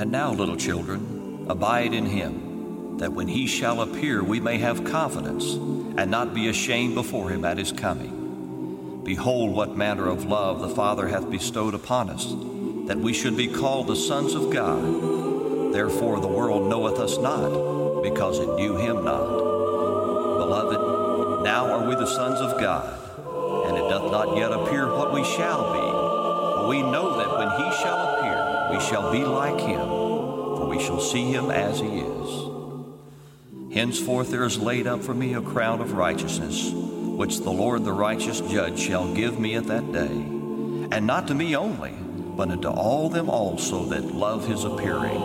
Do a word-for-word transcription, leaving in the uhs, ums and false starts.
And now, little children, abide in him, that when he shall appear we may have confidence, and not be ashamed before him at his coming. Behold, what manner of love the Father hath bestowed upon us, that we should be called the sons of God. Therefore the world knoweth us not, because it knew him not. Beloved, now are we the sons of God, and it doth not yet appear what we shall be. But we know that when he shall appear, we shall be like him, for we shall see him as he is. Henceforth there is laid up for me a crown of righteousness, which the Lord the righteous judge shall give me at that day, and not to me only, but unto all them also that love his appearing.